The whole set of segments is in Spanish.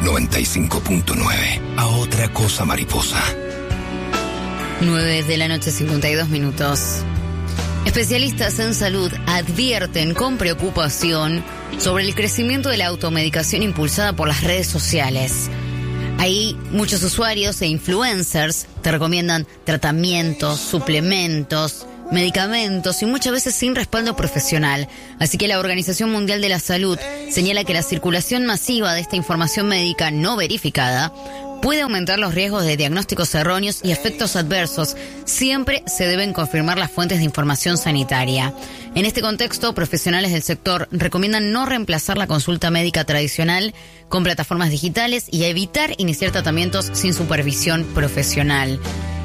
95.9. A otra cosa, mariposa. 9:52 a.m. Especialistas en salud advierten con preocupación sobre el crecimiento de la automedicación impulsada por las redes sociales. Ahí muchos usuarios e influencers te recomiendan tratamientos, suplementos, medicamentos y muchas veces sin respaldo profesional. Así que la Organización Mundial de la Salud señala que la circulación masiva de esta información médica no verificada puede aumentar los riesgos de diagnósticos erróneos y efectos adversos. Siempre se deben confirmar las fuentes de información sanitaria. En este contexto, profesionales del sector recomiendan no reemplazar la consulta médica tradicional con plataformas digitales y evitar iniciar tratamientos sin supervisión profesional.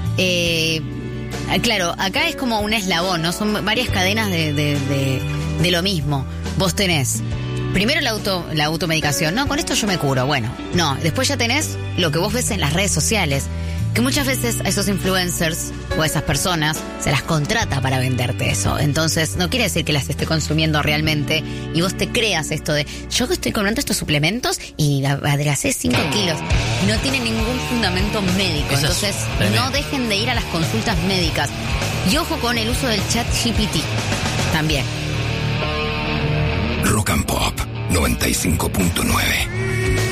Claro, acá es como un eslabón, ¿no? Son varias cadenas de lo mismo. Vos tenés primero la automedicación, no, con esto yo me curo, bueno, no, después ya tenés lo que vos ves en las redes sociales, que muchas veces a esos influencers o a esas personas se las contrata para venderte eso. Entonces no quiere decir que las esté consumiendo realmente y vos te creas esto de yo estoy comprando estos suplementos y adelgacé 5 kilos. No tiene ningún fundamento médico. Entonces no dejen de ir a las consultas médicas. Y ojo con el uso del ChatGPT también. Rock and Pop 95.9.